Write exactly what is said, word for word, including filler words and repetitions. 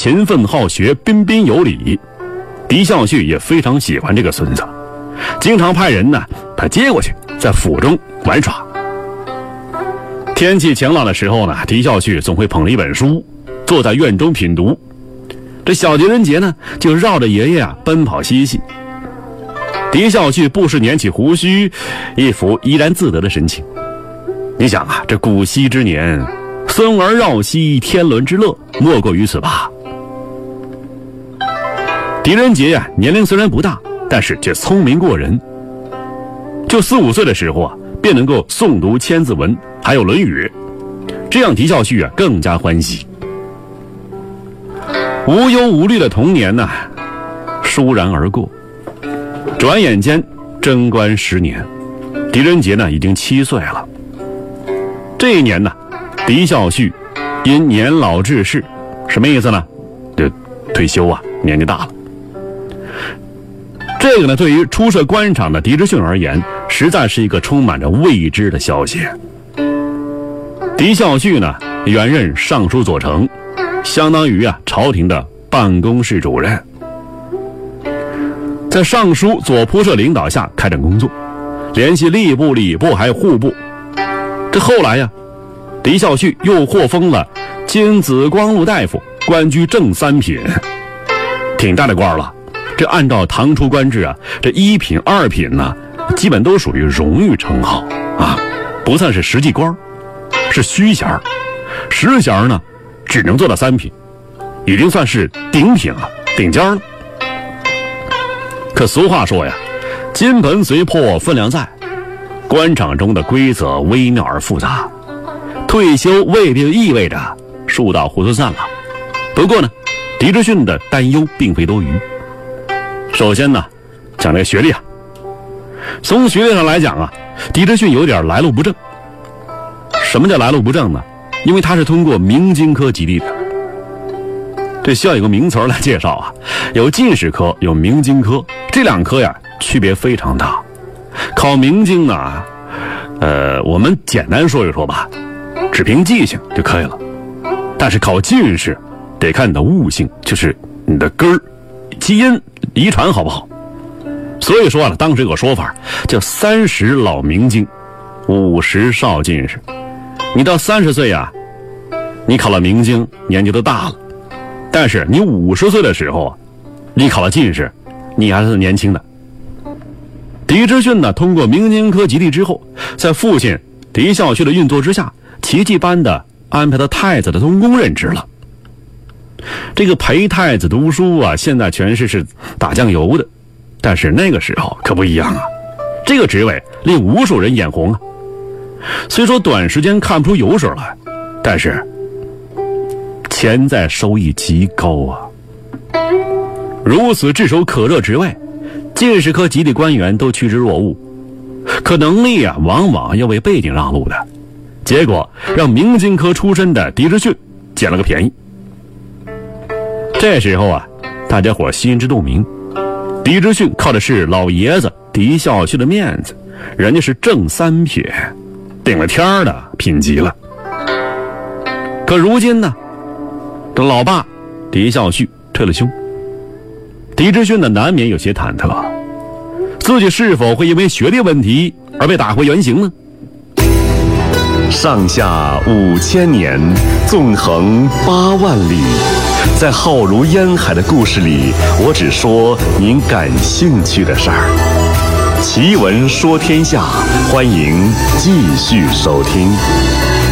勤奋好学，彬彬有礼。狄孝胥也非常喜欢这个孙子，经常派人呢把他接过去，在府中玩耍。天气晴朗的时候呢，狄孝胥总会捧着一本书，坐在院中品读。这小狄仁杰呢，就绕着爷爷啊奔跑嬉戏。狄孝胥不时捻起胡须，一副怡然自得的神情。你想啊，这古稀之年，孙儿绕膝，天伦之乐，莫过于此吧。狄仁杰呀、啊，年龄虽然不大，但是却聪明过人。就四五岁的时候啊，便能够诵读千字文，还有《论语》，这样狄孝胥啊更加欢喜。无忧无虑的童年呢、啊，倏然而过。转眼间，贞观十年，狄仁杰呢已经七岁了。这一年呢，狄孝胥因年老致仕，什么意思呢？就退休啊，年纪大了。这个呢，对于初涉官场的狄志逊而言，实在是一个充满着未知的消息。狄孝胥呢，原任尚书左丞，相当于啊朝廷的办公室主任，在尚书左仆射领导下开展工作，联系吏部、礼部还有户部。这后来呀，狄孝胥又获封了金紫光禄大夫，官居正三品，挺大的官了。这按照唐初官制啊，这一品二品呢，基本都属于荣誉称号啊，不算是实际官，是虚衔。实衔呢，只能做到三品，已经算是顶品了，顶尖了。可俗话说呀，金盆虽破，分量在。官场中的规则微妙而复杂，退休未必意味着树倒猢狲散了。不过呢，狄志逊的担忧并非多余。首先呢，讲这个学历啊，从学历上来讲啊，狄志逊有点来路不正。什么叫来路不正呢？因为他是通过明经科及第的。这需要有个名词来介绍啊，有进士科，有明经科，这两科呀区别非常大。考明经呢，呃，我们简单说一说吧，只凭记性就可以了。但是考进士得看你的悟性，就是你的根儿、基因、遗传好不好。所以说啊，当时有个说法叫三十老明经，五十少进士。你到三十岁啊，你考了明经，年纪都大了。但是你五十岁的时候啊，你考了进士，你还是年轻的。狄志逊呢，通过明经科及第之后，在父亲狄孝胥的运作之下，奇迹般的安排到太子的东宫任职了。这个陪太子读书啊，现在全是是打酱油的，但是那个时候可不一样啊，这个职位令无数人眼红啊。虽说短时间看不出油水来，但是潜在收益极高啊。如此炙手可热职位，进士科及第官员都趋之若鹜，可能力啊，往往要为背景让路的，结果让明经科出身的狄志逊捡了个便宜。这时候啊，大家伙心知肚明，狄志逊靠的是老爷子狄孝胥的面子，人家是正三品，顶了天儿的品级了。可如今呢，这老爸狄孝胥退了休，狄志逊呢难免有些忐忑，自己是否会因为学历问题而被打回原形呢？ 上下五千年，纵横八万里，在浩如烟海的故事里，我只说您感兴趣的事儿。奇闻说天下，欢迎继续收听。